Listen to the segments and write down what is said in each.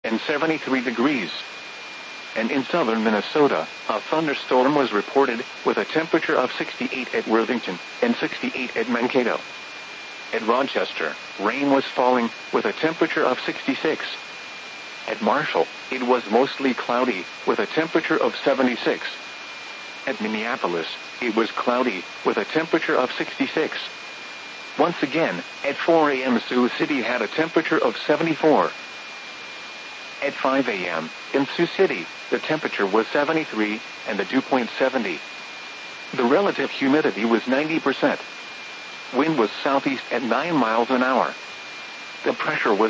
and 73 degrees. And in southern Minnesota, a thunderstorm was reported, with a temperature of 68 at Worthington and 68 at Mankato. At Rochester, rain was falling, with a temperature of 66. At Marshall, it was mostly cloudy, with a temperature of 76. At Minneapolis, it was cloudy, with a temperature of 66. Once again, at 4 a.m. Sioux City had a temperature of 74. At 5 a.m., in Sioux City, the temperature was 73, and the dew point 70. The relative humidity was 90%. Wind was southeast at 9 miles an hour. The pressure was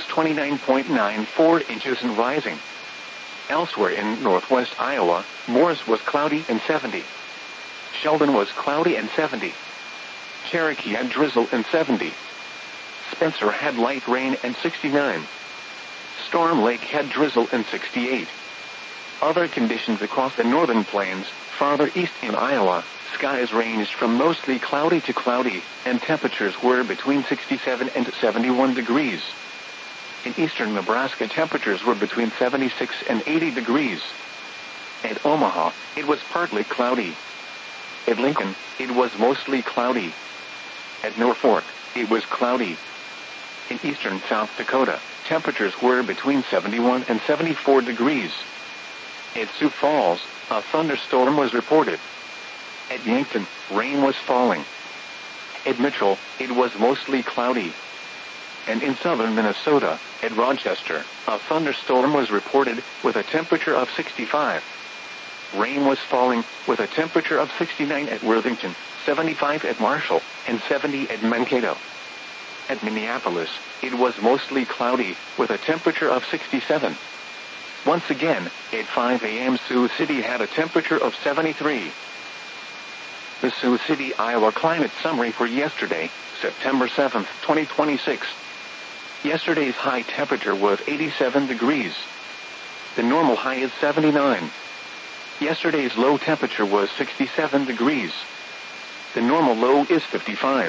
29.94 inches and rising. Elsewhere in northwest Iowa, Morris was cloudy and 70. Sheldon was cloudy and 70. Cherokee had drizzle and 70. Spencer had light rain and 69. Storm Lake had drizzle and 68. Other conditions across the northern plains, farther east in Iowa, skies ranged from mostly cloudy to cloudy, and temperatures were between 67 and 71 degrees. In eastern Nebraska, temperatures were between 76 and 80 degrees. At Omaha, it was partly cloudy. At Lincoln, it was mostly cloudy. At Norfolk, it was cloudy. In eastern South Dakota, temperatures were between 71 and 74 degrees. At Sioux Falls, a thunderstorm was reported. At Yankton, rain was falling. At Mitchell, it was mostly cloudy. And in southern Minnesota, at Rochester, a thunderstorm was reported, with a temperature of 65. Rain was falling, with a temperature of 69 at Worthington, 75 at Marshall, and 70 at Mankato. At Minneapolis, it was mostly cloudy, with a temperature of 67. Once again, at 5 a.m. Sioux City had a temperature of 73. The Sioux City, Iowa climate summary for yesterday, September 7, 2026. Yesterday's high temperature was 87 degrees. The normal high is 79. Yesterday's low temperature was 67 degrees. The normal low is 55.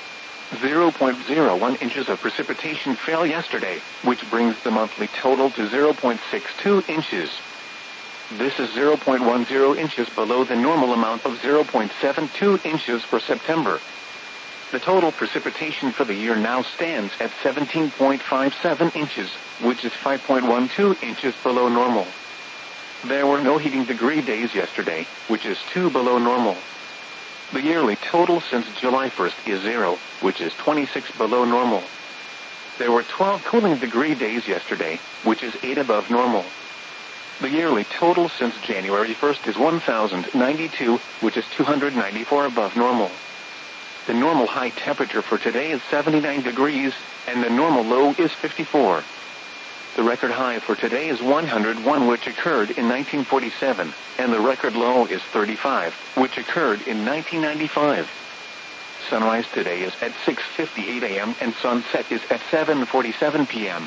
0.01 inches of precipitation fell yesterday, which brings the monthly total to 0.62 inches. This is 0.10 inches below the normal amount of 0.72 inches for September. The total precipitation for the year now stands at 17.57 inches, which is 5.12 inches below normal. There were no heating degree days yesterday, which is 2 below normal. The yearly total since July 1st is 0, which is 26 below normal. There were 12 cooling degree days yesterday, which is 8 above normal. The yearly total since January 1st is 1,092, which is 294 above normal. The normal high temperature for today is 79 degrees, and the normal low is 54. The record high for today is 101, which occurred in 1947, and the record low is 35, which occurred in 1995. Sunrise today is at 6:58 a.m. and sunset is at 7:47 p.m.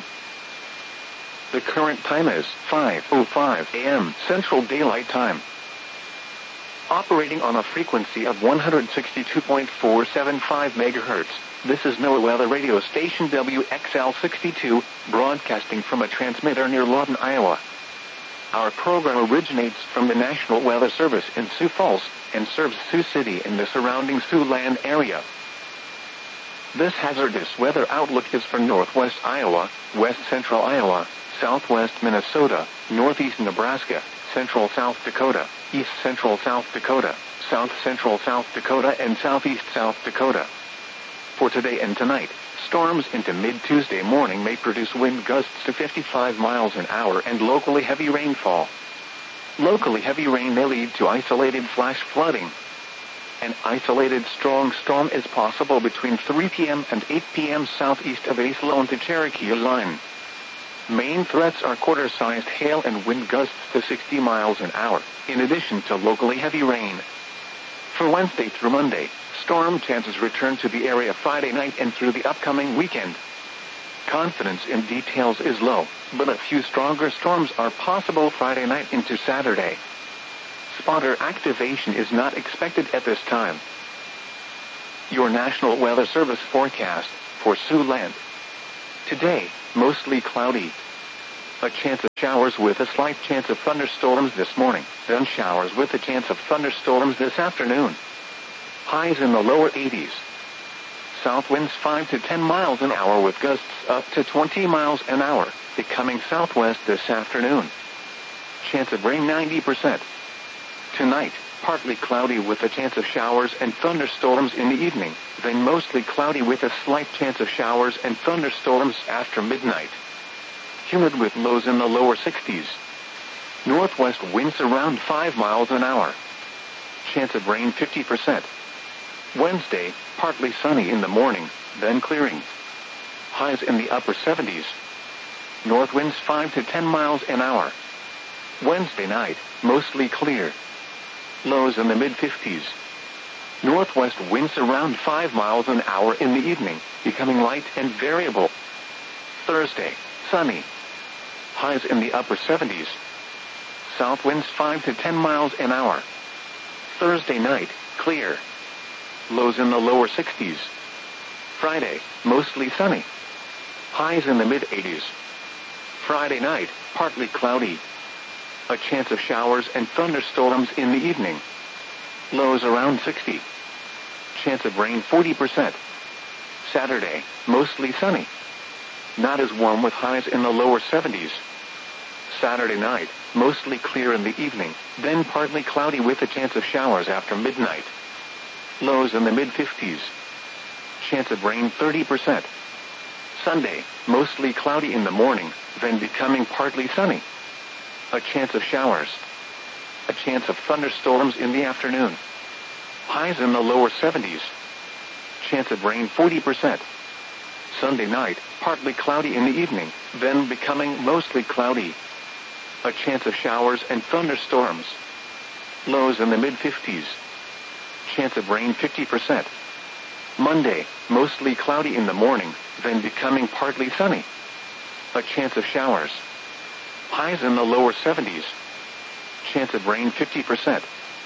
The current time is 5:05 a.m. Central Daylight Time. Operating on a frequency of 162.475 MHz, this is NOAA Weather Radio Station WXL62, broadcasting from a transmitter near Lawton, Iowa. Our program originates from the National Weather Service in Sioux Falls and serves Sioux City and the surrounding Siouxland area. This hazardous weather outlook is for northwest Iowa, west central Iowa, southwest Minnesota, northeast Nebraska, central South Dakota, east central South Dakota, south central South Dakota, and southeast South Dakota. For today and tonight, storms into mid-Tuesday morning may produce wind gusts to 55 miles an hour and locally heavy rainfall. Locally heavy rain may lead to isolated flash flooding. An isolated strong storm is possible between 3 p.m. and 8 p.m. southeast of Aislone to Cherokee line. Main threats are quarter-sized hail and wind gusts to 60 miles an hour, in addition to locally heavy rain. For Wednesday through Monday, storm chances return to the area Friday night and through the upcoming weekend. Confidence in details is low, but a few stronger storms are possible Friday night into Saturday. Spotter activation is not expected at this time. Your National Weather Service forecast for Siouxland. Today, mostly cloudy. A chance of showers with a slight chance of thunderstorms this morning, then showers with a chance of thunderstorms this afternoon. Highs in the lower 80s. South winds 5 to 10 miles an hour with gusts up to 20 miles an hour, becoming southwest this afternoon. Chance of rain 90%. Tonight, partly cloudy with a chance of showers and thunderstorms in the evening, then mostly cloudy with a slight chance of showers and thunderstorms after midnight. Humid with lows in the lower 60s. Northwest winds around 5 miles an hour. Chance of rain 50%. Wednesday, partly sunny in the morning, then clearing. Highs in the upper 70s. North winds 5 to 10 miles an hour. Wednesday night, mostly clear. Lows in the mid-50s. Northwest winds around 5 miles an hour in the evening, becoming light and variable. Thursday, sunny. Highs in the upper 70s. South winds 5 to 10 miles an hour. Thursday night, clear. Lows in the lower 60s. Friday, mostly sunny. Highs in the mid-80s. Friday night, partly cloudy. A chance of showers and thunderstorms in the evening. Lows around 60. Chance of rain 40%. Saturday, mostly sunny. Not as warm with highs in the lower 70s. Saturday night, mostly clear in the evening, then partly cloudy with a chance of showers after midnight. Lows in the mid-50s. Chance of rain 30%. Sunday, mostly cloudy in the morning, then becoming partly sunny. A chance of showers. A chance of thunderstorms in the afternoon. Highs in the lower 70s. Chance of rain 40%. Sunday night, partly cloudy in the evening, then becoming mostly cloudy. A chance of showers and thunderstorms. Lows in the mid-50s. Chance of rain 50%. Monday, mostly cloudy in the morning, then becoming partly sunny. A chance of showers. Highs in the lower 70s. Chance of rain 50%.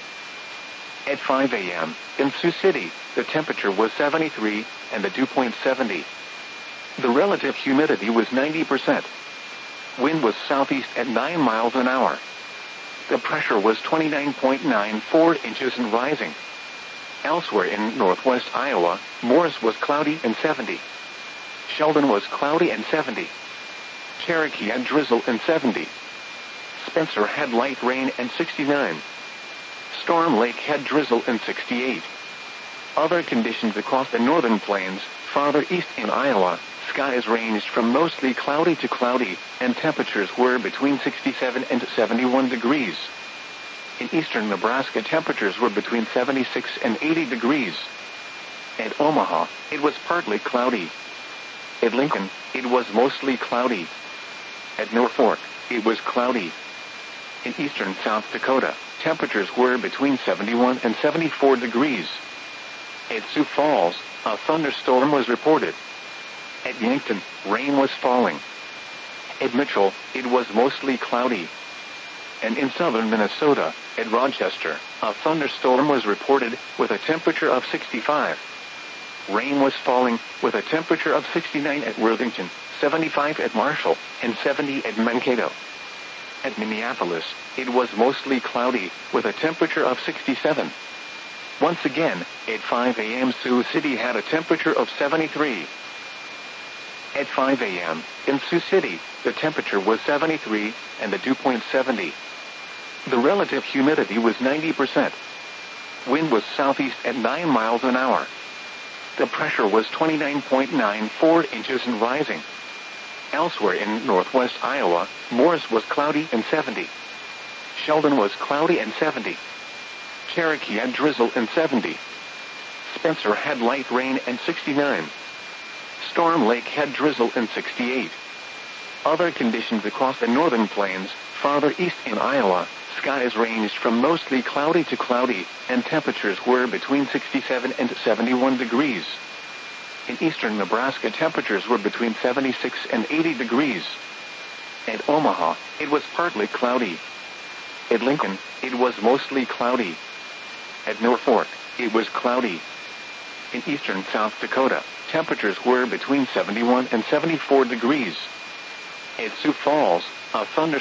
At 5 a.m., in Sioux City, the temperature was 73, and the dew point 70. The relative humidity was 90%. Wind was southeast at 9 miles an hour. The pressure was 29.94 inches and rising. Elsewhere in northwest Iowa, Morris was cloudy and 70. Sheldon was cloudy and 70. Cherokee had drizzle and 70. Spencer had light rain and 69. Storm Lake had drizzle and 68. Other conditions across the northern plains, farther east in Iowa, skies ranged from mostly cloudy to cloudy, and temperatures were between 67 and 71 degrees. In eastern Nebraska, temperatures were between 76 and 80 degrees. At Omaha, it was partly cloudy. At Lincoln, it was mostly cloudy. At Norfolk, it was cloudy. In eastern South Dakota, temperatures were between 71 and 74 degrees. At Sioux Falls, a thunderstorm was reported. At Yankton, rain was falling. At Mitchell, it was mostly cloudy. And in southern Minnesota, at Rochester, a thunderstorm was reported with a temperature of 65. Rain was falling with a temperature of 69 at Worthington, 75 at Marshall, and 70 at Mankato. At Minneapolis, it was mostly cloudy with a temperature of 67. Once again, at 5 a.m. Sioux City had a temperature of 73. At 5 a.m., in Sioux City, the temperature was 73, and the dew point 70. The relative humidity was 90%. Wind was southeast at 9 miles an hour. The pressure was 29.94 inches and rising. Elsewhere in northwest Iowa, Morris was cloudy and 70. Sheldon was cloudy and 70. Cherokee had drizzle and 70. Spencer had light rain and 69. Storm Lake had drizzle and 68. Other conditions across the northern plains, farther east in Iowa, skies ranged from mostly cloudy to cloudy, and temperatures were between 67 and 71 degrees. In eastern Nebraska, temperatures were between 76 and 80 degrees. At Omaha, it was partly cloudy. At Lincoln, it was mostly cloudy. At Norfolk, it was cloudy. In eastern South Dakota, temperatures were between 71 and 74 degrees. At Sioux Falls, a thunderstorm